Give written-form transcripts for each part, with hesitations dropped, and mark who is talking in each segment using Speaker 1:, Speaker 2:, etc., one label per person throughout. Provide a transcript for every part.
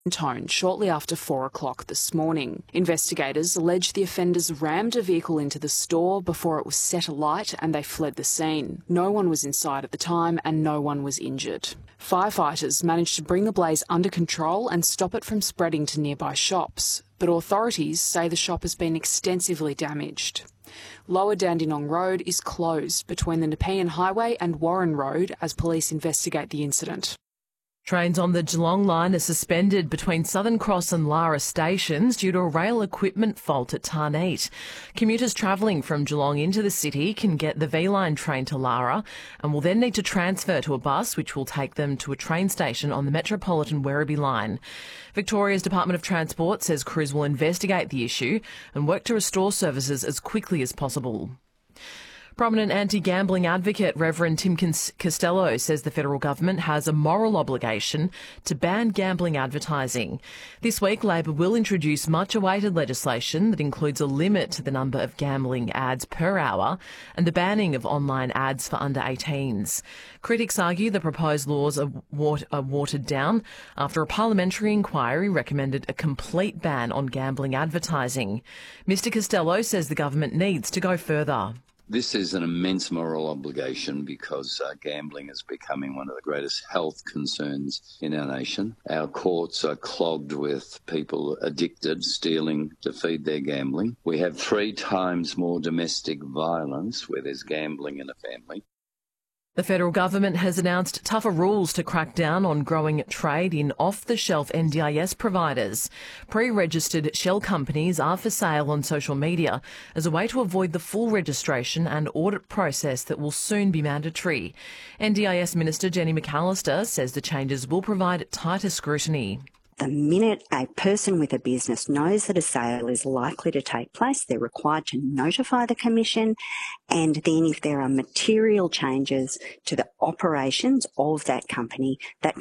Speaker 1: tone shortly after 4 o'clock this morning. Investigators allege the offenders rammed a vehicle into the store before it was set alight and they fled the scene. No one was inside at the time and no one was injured. Firefighters managed to bring the blaze under control and stop it from spreading to nearby shops, but authorities say the shop has been extensively damaged. Lower Dandenong Road is closed between the Nepean Highway and Warren Road as police investigate the incident.
Speaker 2: Trains on the Geelong line are suspended between Southern Cross and Lara stations due to a rail equipment fault at Tarneit. Commuters travelling from Geelong into the city can get the V-Line train to Lara and will then need to transfer to a bus which will take them to a train station on the Metropolitan Werribee line. Victoria's Department of Transport says crews will investigate the issue and work to restore services as quickly as possible. Prominent anti-gambling advocate Reverend Tim Costello says the federal government has a moral obligation to ban gambling advertising. This week, Labor will introduce much-awaited legislation that includes a limit to the number of gambling ads per hour and the banning of online ads for under 18s. Critics argue the proposed laws are watered down after a parliamentary inquiry recommended a complete ban on gambling advertising. Mr Costello says the government needs to go further.
Speaker 3: This is an immense moral obligation because gambling is becoming one of the greatest health concerns in our nation. Our courts are clogged with people addicted, stealing to feed their gambling. We have 3 times more domestic violence where there's gambling in a family.
Speaker 2: The federal government has announced tougher rules to crack down on growing trade in off-the-shelf NDIS providers. Pre-registered shell companies are for sale on social media as a way to avoid the full registration and audit process that will soon be mandatory. NDIS Minister Jenny McAllister says the changes will provide tighter scrutiny.
Speaker 4: The minute a person with a business knows that a sale is likely to take place, they're required to notify the Commission, and then if there are material changes to the operations of that company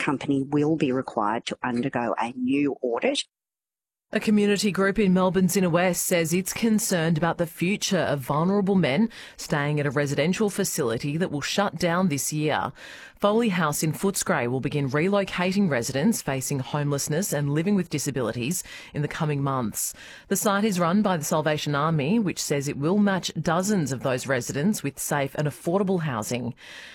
Speaker 4: will be required to undergo a new audit.
Speaker 2: A community group in Melbourne's Inner West says it's concerned about the future of vulnerable men staying at a residential facility that will shut down this year. Foley House in Footscray will begin relocating residents facing homelessness and living with disabilities in the coming months. The site is run by the Salvation Army, which says it will match dozens of those residents with safe and affordable housing.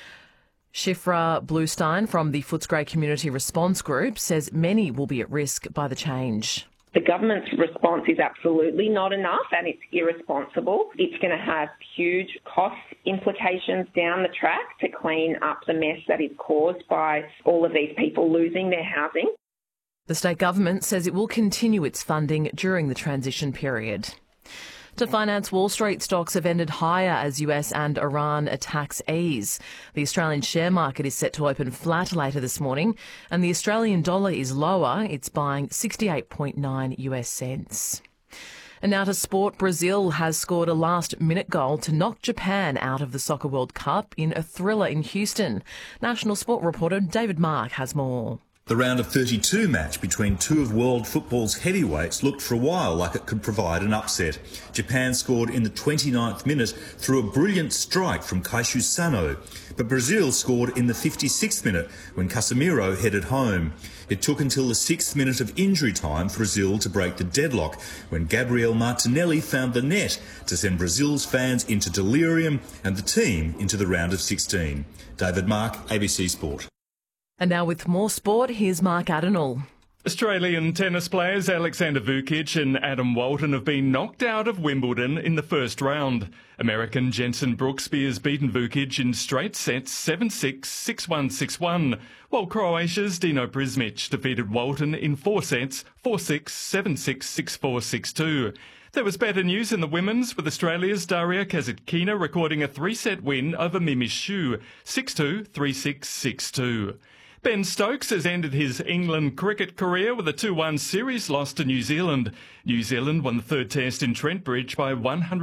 Speaker 2: Shifra Bluestein from the Footscray Community Response Group says many will be at risk by the change.
Speaker 5: The government's response is absolutely not enough and it's irresponsible. It's going to have huge cost implications down the track to clean up the mess that is caused by all of these people losing their housing.
Speaker 2: The state government says it will continue its funding during the transition period. To finance Wall Street, stocks have ended higher as US and Iran attacks ease. The Australian share market is set to open flat later this morning, and the Australian dollar is lower. It's buying 68.9 US cents. And now to sport. Brazil has scored a last-minute goal to knock Japan out of the Soccer World Cup in a thriller in Houston. National Sport reporter David Mark has more.
Speaker 6: The round of 32 match between two of world football's heavyweights looked for a while like it could provide an upset. Japan scored in the 29th minute through a brilliant strike from Kaishu Sano, but Brazil scored in the 56th minute when Casemiro headed home. It took until the 6th minute of injury time for Brazil to break the deadlock when Gabriel Martinelli found the net to send Brazil's fans into delirium and the team into the round of 16. David Mark, ABC Sport.
Speaker 2: And now with more sport, here's Mark Adenall.
Speaker 7: Australian tennis players Alexander Vukic and Adam Walton have been knocked out of Wimbledon in the first round. American Jensen Brooksby has beaten Vukic in straight sets 7-6, 6-1, 6-1, while Croatia's Dino Prismic defeated Walton in 4 sets 4-6, 7-6, 6-4, 6-2. There was better news in the women's, with Australia's Daria Kasatkina recording a 3-set win over Mimi Xu, 6-2, 3-6, 6-2. Ben Stokes has ended his England cricket career with a 2-1 series loss to New Zealand. New Zealand won the third test in Trent Bridge by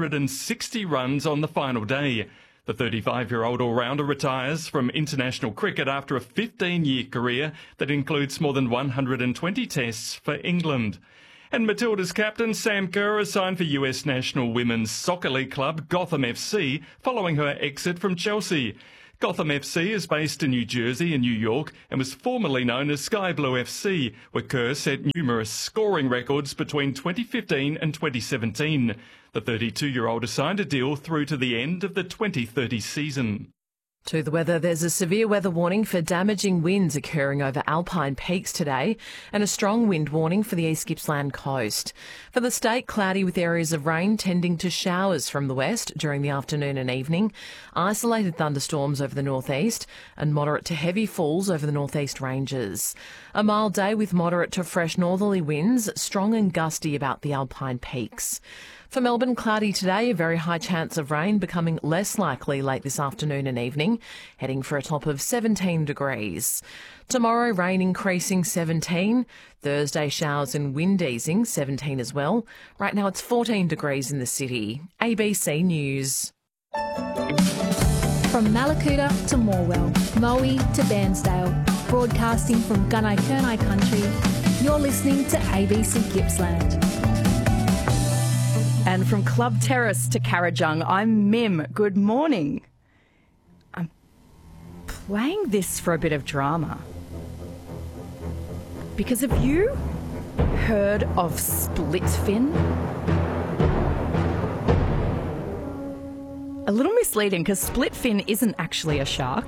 Speaker 7: 160 runs on the final day. The 35-year-old all-rounder retires from international cricket after a 15-year career that includes more than 120 tests for England. And Matilda's captain Sam Kerr has signed for US National Women's Soccer League club Gotham FC following her exit from Chelsea. Gotham FC is based in New Jersey and New York and was formerly known as Sky Blue FC, where Kerr set numerous scoring records between 2015 and 2017. The 32-year-old has signed a deal through to the end of the 2030 season.
Speaker 2: To the weather, there's a severe weather warning for damaging winds occurring over Alpine Peaks today and a strong wind warning for the East Gippsland coast. For the state, cloudy with areas of rain tending to showers from the west during the afternoon and evening, isolated thunderstorms over the northeast and moderate to heavy falls over the northeast ranges. A mild day with moderate to fresh northerly winds, strong and gusty about the Alpine Peaks. For Melbourne, cloudy today, a very high chance of rain becoming less likely late this afternoon and evening, heading for a top of 17 degrees. Tomorrow, rain increasing 17. Thursday, showers and wind easing 17 as well. Right now it's 14 degrees in the city. ABC News.
Speaker 8: From Malakuta to Morwell, Moe to Bairnsdale, broadcasting from Gunai Kurnai country, you're listening to ABC Gippsland.
Speaker 9: And from Club Terrace to Carajung, I'm Mim. Good morning. I'm playing this for a bit of drama. Because have you heard of split fin? A little misleading because split fin isn't actually a shark,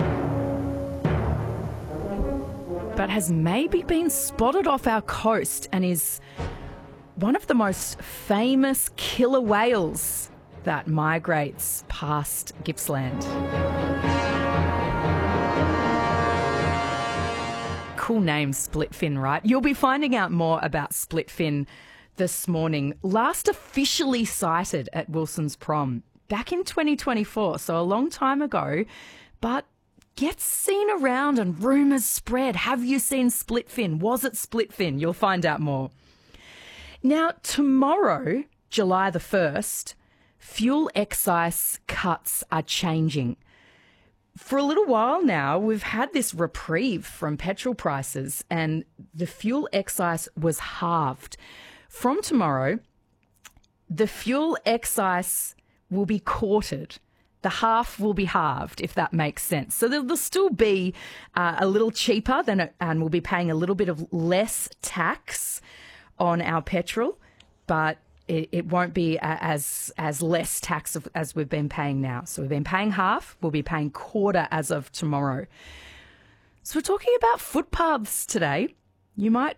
Speaker 9: but has maybe been spotted off our coast and is one of the most famous killer whales that migrates past Gippsland. Cool name, split fin, right? You'll be finding out more about split fin this morning. Last officially sighted at Wilson's Prom back in 2024, so a long time ago, but gets seen around and rumours spread. Have you seen split fin? Was it split fin? You'll find out more. Now, tomorrow, July the 1st, fuel excise cuts are changing. For a little while now, we've had this reprieve from petrol prices and the fuel excise was halved. From tomorrow, the fuel excise will be quartered. The half will be halved, if that makes sense. So there'll still be a little cheaper and we'll be paying a little bit of less tax on our petrol, but it won't be as less tax as we've been paying now. So we've been paying half, we'll be paying quarter as of tomorrow. So we're talking about footpaths today. You might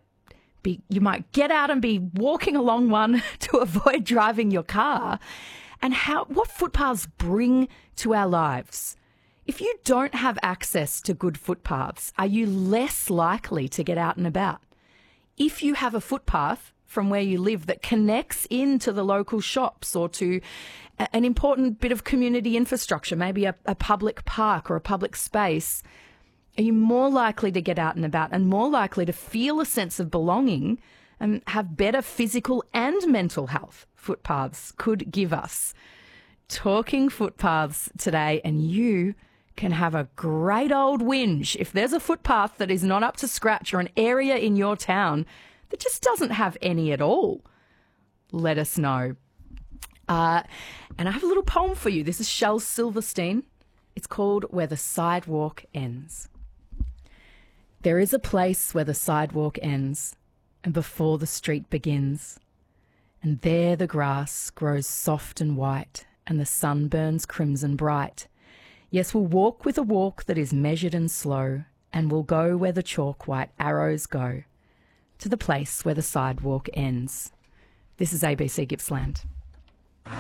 Speaker 9: get out and be walking along one to avoid driving your car, and what footpaths bring to our lives. If you don't have access to good footpaths, are you less likely to get out and about? If you have a footpath from where you live that connects into the local shops or to an important bit of community infrastructure, maybe a public park or a public space, are you more likely to get out and about and more likely to feel a sense of belonging and have better physical and mental health? Footpaths could give us. Talking footpaths today, and you can have a great old whinge if there's a footpath that is not up to scratch or an area in your town that just doesn't have any at all. Let us know. And I have a little poem for you. This is Shel Silverstein. It's called Where the Sidewalk Ends. There is a place where the sidewalk ends and before the street begins. And there the grass grows soft and white and the sun burns crimson bright. Yes, we'll walk with a walk that is measured and slow, and we'll go where the chalk white arrows go, to the place where the sidewalk ends. This is ABC Gippsland.